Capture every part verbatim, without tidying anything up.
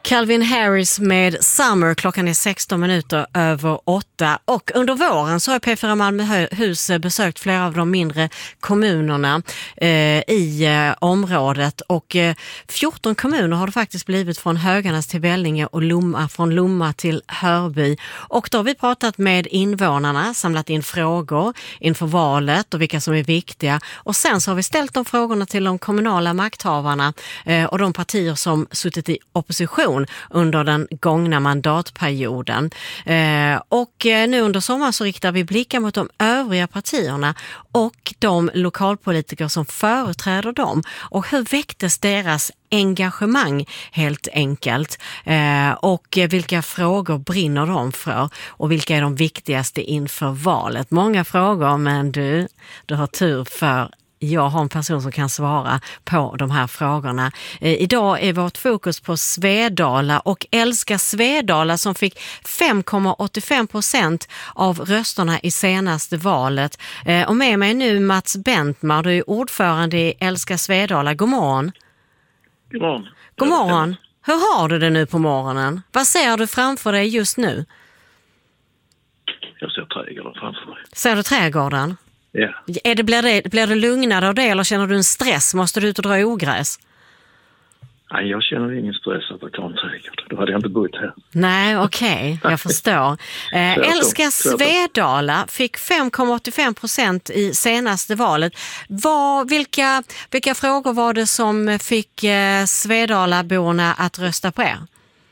Calvin Harris med Summer. Klockan är sexton minuter över åtta. Och under våren så har P fyra Malmöhus besökt flera av de mindre kommunerna eh, i eh, området. Och eh, fjorton kommuner har det faktiskt blivit, från Höganäs till Vellinge och Lomma, från Lomma till Hörby. Och då har vi pratat med invånarna, samlat in frågor inför valet och vilka som är viktiga. Och sen så har vi ställt de frågorna till de kommunala makthavarna eh, och de partier som suttit i opposition under den gångna mandatperioden. Eh, och eh, nu under sommaren så riktar vi blickar mot de övriga partierna och de lokalpolitiker som företräder dem. Och hur väcktes deras engagemang helt enkelt? Eh, och vilka frågor brinner de för? Och vilka är de viktigaste inför valet? Många frågor, men du, du har tur, för jag har en person som kan svara på de här frågorna. Eh, idag är vårt fokus på Svedala och Älska Svedala, som fick fem komma åttiofem procent av rösterna i senaste valet. Eh, och med mig nu Mats Bentmar, du är ordförande i Älska Svedala. God morgon. God morgon. God morgon. Hur har du det nu på morgonen? Vad ser du framför dig just nu? Jag ser trädgården framför mig. Ser du trädgården? Ja. Är det, blir, det, blir det lugnare av det, eller känner du en stress? Måste du ut och dra ogräs? Nej, jag känner ingen stress att ta en trädgård. Då hade jag inte bott här. Nej, okej. Okay, jag förstår. Eh, Älska Svedala fick fem komma åttiofem procent i senaste valet. Vad, vilka, vilka frågor var det som fick eh, Svedalaborna att rösta på er?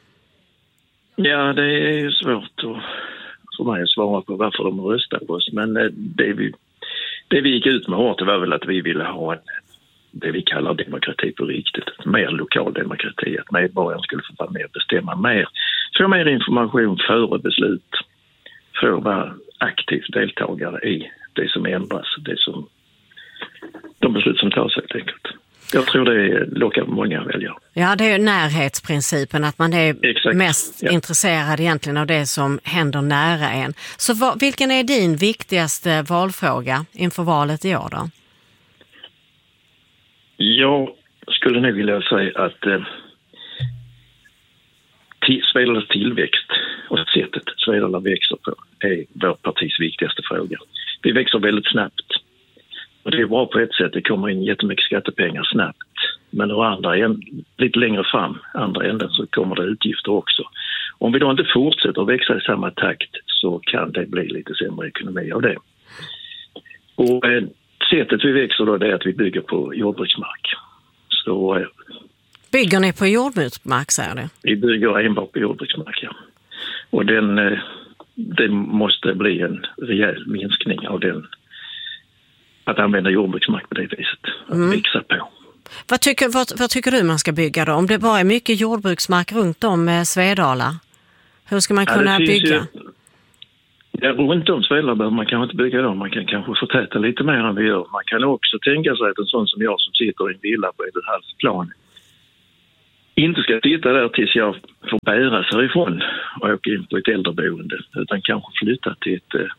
Ja, det är ju svårt att, för mig att svara på varför de röstade på oss. Men eh, det vi... Det vi gick ut med hårt var väl att vi ville ha en, det vi kallar demokrati på riktigt. Mer lokal demokrati. Att medborgaren skulle få vara med och bestämma mer. Få mer information före beslut. Få vara aktivt deltagare i det som ändras. Det som, de beslut som tas helt enkelt. Jag tror det lockar många väljare. Ja, det är ju närhetsprincipen, att man är Exakt. mest ja. intresserad egentligen av det som händer nära en. Så vad, vilken är din viktigaste valfråga inför valet i år då? Jag skulle nog vilja säga att eh, t- Svedalas tillväxt och sättet Svedala växer på är vårt partis viktigaste fråga. Vi växer väldigt snabbt. Och det är bra på ett sätt, det kommer in jättemycket skattepengar snabbt. Men å andra en, lite längre fram, andra änden, så kommer det utgifter också. Om vi då inte fortsätter att växa i samma takt så kan det bli lite sämre ekonomi av det. Och eh, sättet vi växer då, det är att vi bygger på jordbruksmark. Så, eh, bygger ni på jordbruksmark, säger du? Vi bygger enbart på jordbruksmark, ja. Och den, eh, det måste bli en rejäl minskning av den. Att använda jordbruksmark på det viset. Att mm. växa på. Vad tycker, vad, vad tycker du man ska bygga då? Om det bara är mycket jordbruksmark runt om eh, Svedala, hur ska man kunna ja, bygga? Ju, ja, runt om Svedala behöver man kanske inte bygga dem. Man kan kanske förtäta lite mer än vi gör. Man kan också tänka sig att en sån som jag som sitter i en villa på ett halvt plan inte ska sitta där tills jag får bära sig ifrån och åka in på ett äldreboende. Utan kanske flytta till ett eh,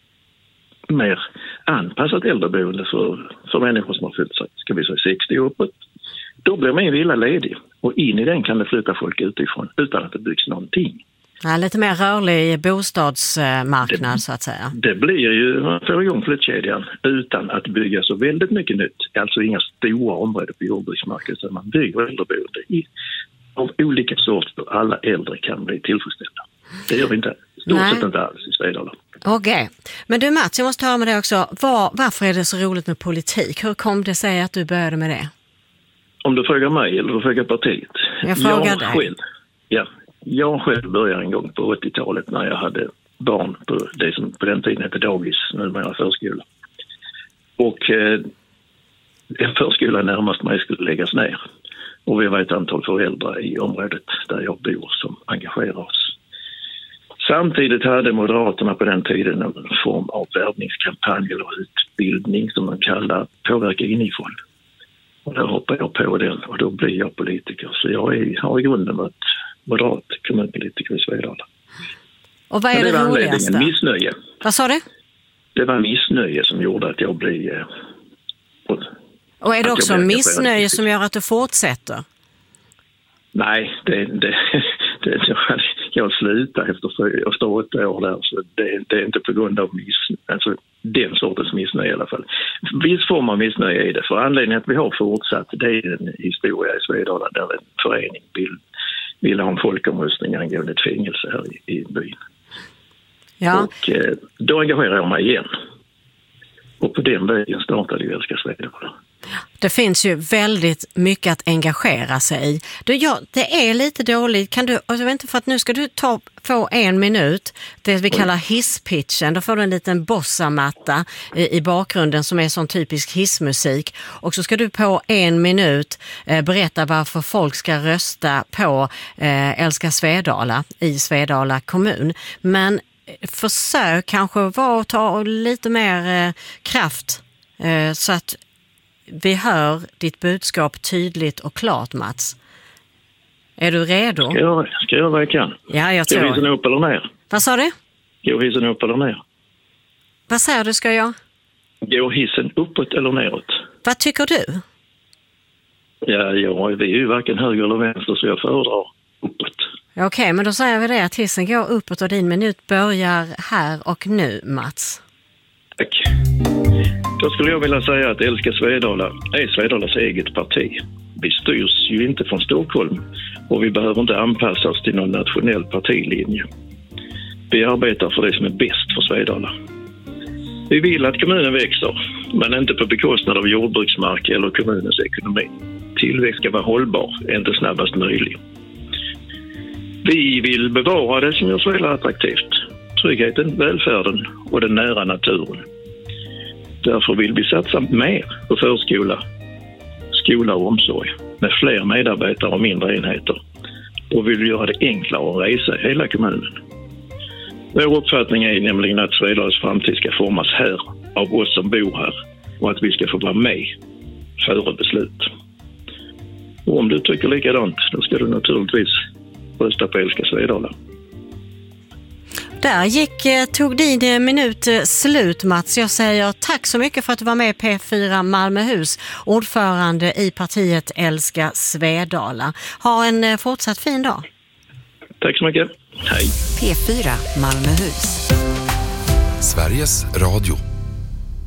mer anpassat äldreboende för, för människor som har fyllt sig, ska vi säga sextio uppåt. Då blir min villa ledig och in i den kan det flytta folk utifrån utan att det byggs någonting. Ja, lite mer rörlig bostadsmarknad det, så att säga. Det blir ju, man får igång flyttkedjan utan att bygga så väldigt mycket nytt. Alltså inga stora områden på jordbruksmarken, utan man bygger äldreboende i, av olika sorter så alla äldre kan bli tillfredsställda. Det gör vi inte. Stort sett inte alls i Svedala. Okej. Okay. Men du Mats, jag måste höra med dig också. Var, varför är det så roligt med politik? Hur kom det sig att du började med det? Om du frågar mig eller du frågar partiet? Jag frågar jag dig. Själv, ja, jag själv började en gång på åttiotalet när jag hade barn på det som på den tiden hette dagis, numera förskola. Och eh, en förskola närmast mig skulle läggas ner. Och vi var ett antal föräldrar i området där jag bor som engagerar oss. Samtidigt hade Moderaterna på den tiden en form av värvningskampanj eller utbildning som man kallar påverka inifrån. Och där hoppar jag på den och då blir jag politiker. Så jag är, har i grunden varit moderat kommunpolitiker i Svedala. Och vad är det, det roligaste? Missnöje. Vad sa du? Det var missnöje som gjorde att jag blev... Och är det också missnöje som gör att du fortsätter? Nej, det, det, det, jag slutade efter, efter åtta år där, så det, det är inte på grund av miss, alltså den sortens missnöje i alla fall. Viss form av missnöje i det, för anledningen att vi har fortsatt, det är en historia i Svedala där en förening vill, vill ha en folkomröstning angående ett fängelse här i, i byn. Ja. Och eh, då engagerar jag mig igen. Och på den vägen startade vi Älska Svedala. Det finns ju väldigt mycket att engagera sig i. Du, ja, det är lite dåligt. Kan du, jag vet inte, för att nu ska du ta, få en minut, det vi kallar hisspitchen. Då får du en liten bossamatta i, i bakgrunden som är sån typisk hissmusik. Och så ska du på en minut eh, berätta varför folk ska rösta på eh, Älska Svedala i Svedala kommun. Men försök kanske vara ta lite mer eh, kraft eh, så att vi hör ditt budskap tydligt och klart, Mats. Är du redo? Ska jag, ska jag vad jag kan? Ja, jag tror. Går hissen upp eller ner? Vad sa du? Går hissen upp eller ner? Vad säger du, ska jag? Går hissen uppåt eller neråt? Vad tycker du? Ja, ja, vi är ju varken höger eller vänster, så jag föredrar uppåt. Okej, okay, men då säger vi det att hissen går uppåt och din minut börjar här och nu, Mats. Tack. Då skulle jag vilja säga att Älska Svedala är Svedalas eget parti. Vi styrs ju inte från Stockholm och vi behöver inte anpassa oss till någon nationell partilinje. Vi arbetar för det som är bäst för Svedala. Vi vill att kommunen växer, men inte på bekostnad av jordbruksmark eller kommunens ekonomi. Tillväxt ska vara hållbar, inte snabbast möjlig. Vi vill bevara det som gör Svedala attraktivt. Tryggheten, välfärden och den nära naturen. Därför vill vi satsa mer på förskola, skola och omsorg med fler medarbetare och mindre enheter. Och vi vill göra det enklare att resa i hela kommunen. Vår uppfattning är nämligen att Svedalas framtid ska formas här av oss som bor här och att vi ska få vara med före beslut. Och om du tycker likadant, då ska du naturligtvis rösta på Älska Svedala. Där gick, tog din minut slut, Mats. Jag säger tack så mycket för att du var med i P fyra Malmöhus, ordförande i partiet Älska Svedala. Ha en fortsatt fin dag. Tack så mycket. Hej. P fyra Malmöhus. Sveriges Radio.